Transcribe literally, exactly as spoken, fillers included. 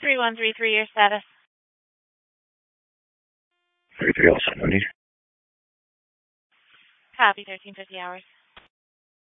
three one three three, your status. thirty-three also, no need. Copy, thirteen fifty hours.